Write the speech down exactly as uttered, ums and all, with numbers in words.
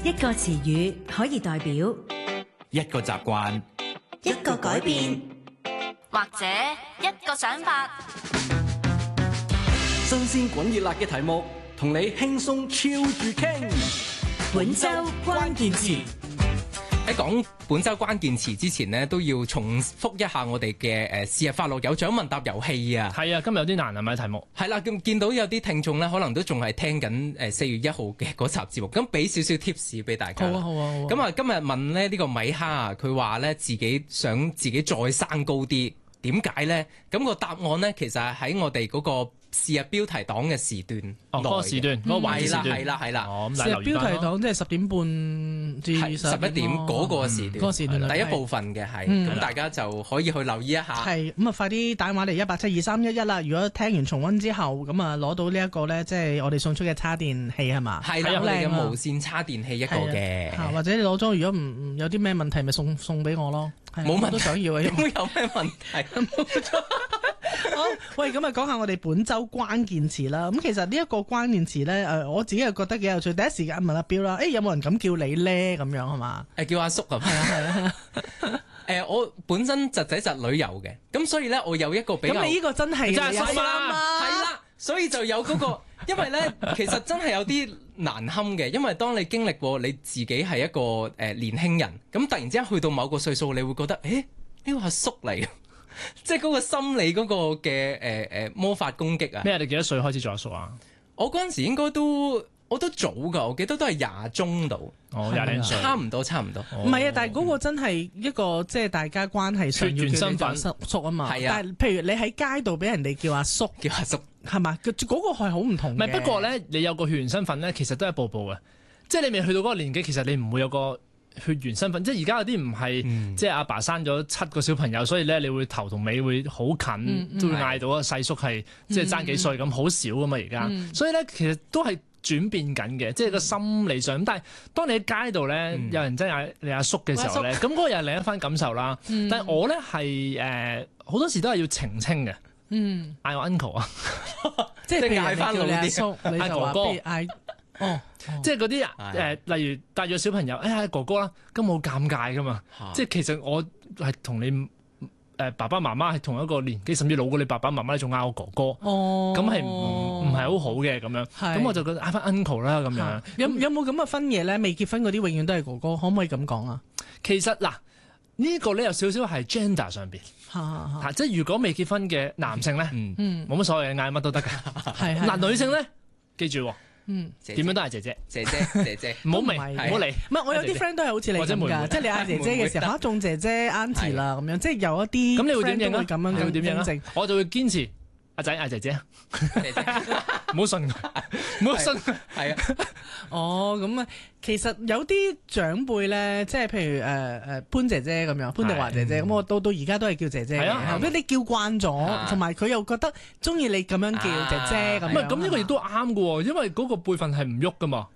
一個詞語可以代表一個習慣， 一個改變， 或者一個想法。 新鮮滾熱辣嘅題目，同你輕鬆超住傾。 本周關鍵詞。 喺講本周關鍵詞之前呢，都要重複一下我哋嘅誒是日快樂有獎問答遊戲啊！ 係啊，今日有啲難係咪題目？ 係啦，咁見到有啲聽眾咧，可能都仲係聽緊誒四月一號嘅嗰集節目，咁俾少少 tips 俾大家。 好啊，好啊，好啊！ 咁啊，今日問咧呢個米哈啊，佢話咧自己想自己再生高啲，點解咧？咁個答案咧，其實係喺我哋嗰個是日標題黨嘅時段， 哦，嗰個時段，嗰個環節時段， 係啦，係啦， 哦， 是日標題黨即係十點半至十一點嗰個時段， 嗰個時段第一部分嘅係， 嗯咁大家就可以去留意一下。 係咁啊，快啲打電話嚟一八七二三一一啦！如果聽完重溫之後，咁啊攞到呢一個咧，即係我哋送出嘅叉電器係嘛？ 係啦，我哋嘅無線叉電器一個嘅， 或者你攞咗，如果唔有啲咩問題，咪送送俾我咯。 冇問題， 都想要啊！ 有咩問題？ 好，喂，咁啊，講下我哋本周關鍵詞啦。咁其實呢一個關鍵詞咧，誒，我自己又覺得幾有趣。第一時間問阿彪啦，誒，有冇人咁叫你咧？咁樣係嘛？ 誒，叫阿叔咁。係啊係啊。誒，我本身侄仔侄女有嘅，咁所以咧，我有一個比較。 咁你呢個真係真係阿叔啊！ 係啦，所以就有嗰個，因為咧，其實真係有啲難堪嘅，因為當你經歷過你自己係一個誒年輕人，咁突然之間去到某個歲數，你會覺得，誒，呢個係叔嚟。即係嗰個心理嗰個嘅誒誒魔法攻擊啊！ 咩？你幾多歲開始做阿叔啊？ 我嗰陣時應該都我都早噶，我記得都係廿中度， 哦，廿零歲， 差唔多，差唔多。 唔係啊，但係嗰個真係一個即係大家關係上要叫你做叔啊嘛。 係啊， 但係譬如你喺街度俾人哋叫阿叔， 叫阿叔係嘛？嗰、嗰個係好唔同嘅。 唔係，不過咧，你有個血緣身份咧，其實都係一步步嘅。即係你未去到嗰個年紀，其實你唔會有個血緣身份，即係而家有啲唔係，嗯、即係阿爸生咗七個小朋友，所以咧你會頭同尾會好近，嗯嗯、都會嗌到啊細叔係即係爭幾歲咁，好、嗯、少噶嘛而家，嗯、所以咧其實都係轉變緊嘅，即係個心理上。咁但係當你喺街度咧，嗯、有人真係嗌你阿叔嘅時候咧，咁嗰個又係另一番感受啦。嗯、但係我咧係誒好多時都係要澄清嘅，嗌、嗯、我 uncle 啊， 即係嗌翻老啲叔，嗌哥哥，嗌哦。 即係嗰啲誒，例如帶咗小朋友，哎呀哥哥啦，咁好尷尬噶嘛。啊、即係其實我係同你誒、呃、爸爸媽媽係同一個年紀，甚至老過你爸爸媽媽，你仲嗌我哥哥，咁係唔唔係好好嘅咁樣。咁是我就覺得嗌翻 uncle 啦咁樣。 有有冇咁嘅分野咧？未結婚嗰啲永遠都係哥哥，可唔可以咁講啊？ 其實嗱，呢、呢個咧有少少係 gender 上邊，嚇即係如果未結婚嘅男性咧，嗯，冇乜所謂，嗌乜都得㗎。係嗱女性咧，記住。嗯，點樣都係姐姐， 姐姐，姐姐， 唔好明，唔好嚟。 唔係，我有啲 friend 都係好似你咁㗎，即係你嗌姐姐嘅時候，嚇仲姐姐 auntie 啦咁樣，即係有一啲咁你會點應啊？ 咁樣你會點應啊？我就會堅持阿仔嗌姐姐，唔好信，唔好信，係啊。 哦，咁啊，其實有啲長輩咧，即係譬如誒誒潘姐姐咁樣，潘迪華姐姐，咁我到到而家都係叫姐姐嘅，後尾你叫慣咗，同埋佢又覺得中意你咁樣叫姐姐咁樣。 唔係，咁呢個亦都啱嘅喎，因為嗰個輩份係唔喐噶嘛。